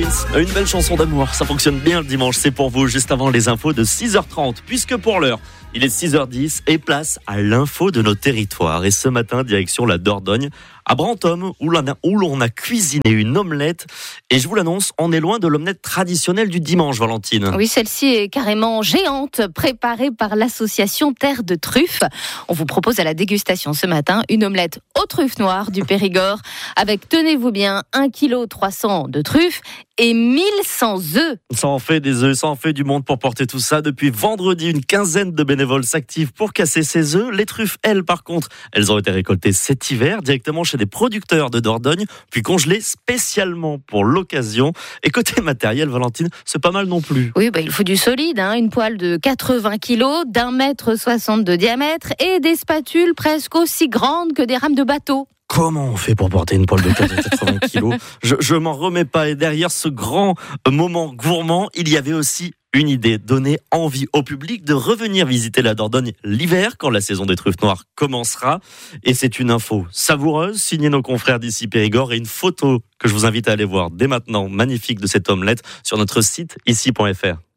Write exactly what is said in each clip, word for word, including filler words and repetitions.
Prince, une belle chanson d'amour, ça fonctionne bien le dimanche, c'est pour vous, juste avant les infos de six heures trente, puisque pour l'heure, il est six heures dix et place à l'info de nos territoires. Et ce matin, direction la Dordogne, à Brantôme, où l'on a, où l'on a cuisiné une omelette. Et je vous l'annonce, on est loin de l'omelette traditionnelle du dimanche, Valentine. Oui, celle-ci est carrément géante, préparée par l'association Terre de Truffes. On vous propose à la dégustation ce matin une omelette aux truffes noires du Périgord, avec, tenez-vous bien, un virgule trois kilos de truffes et mille cent œufs. Ça en fait des œufs, ça en fait du monde pour porter tout ça. Depuis vendredi, une quinzaine de bénévoles s'activent pour casser ces œufs. Les truffes, elles, par contre, elles ont été récoltées cet hiver, directement chez des producteurs de Dordogne, puis congelées spécialement pour l'occasion. Et côté matériel, Valentine, c'est pas mal non plus. Oui, bah, il faut du solide, hein, une poêle de quatre-vingts kilos, d'un mètre soixante de diamètre et des spatules presque aussi grandes que des rames de bateau. Comment on fait pour porter une poêle de quatre-vingts kilos ? Je, je m'en remets pas. Et derrière ce grand moment gourmand, il y avait aussi une idée, donner envie au public de revenir visiter la Dordogne l'hiver quand la saison des truffes noires commencera. Et c'est une info savoureuse, signée nos confrères d'ici Périgord, et une photo que je vous invite à aller voir dès maintenant, magnifique, de cette omelette sur notre site ici point f r.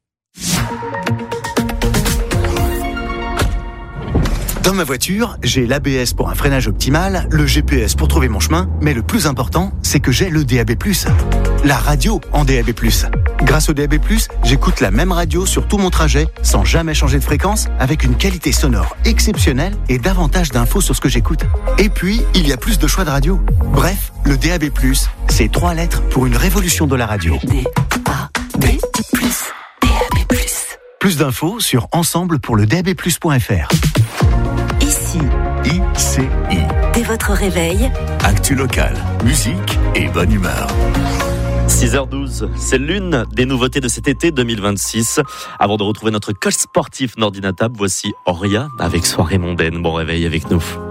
Dans ma voiture, j'ai l'A B S pour un freinage optimal, le G P S pour trouver mon chemin, mais le plus important, c'est que j'ai le D A B plus. La radio en D A B plus. Grâce au D A B plus, j'écoute la même radio sur tout mon trajet, sans jamais changer de fréquence, avec une qualité sonore exceptionnelle et davantage d'infos sur ce que j'écoute. Et puis, il y a plus de choix de radio. Bref, le D A B plus, c'est trois lettres pour une révolution de la radio. D A B plus, D A B plus. Plus d'infos sur ensemble pour le D A B plus point f r. Ici, I C I. dès votre réveil, Actu locale, musique et bonne humeur. six heures douze, c'est l'une des nouveautés de cet été deux mille vingt-six. Avant de retrouver notre coach sportif Nordina Table, voici Auria avec Soirée mondaine. Bon réveil avec nous.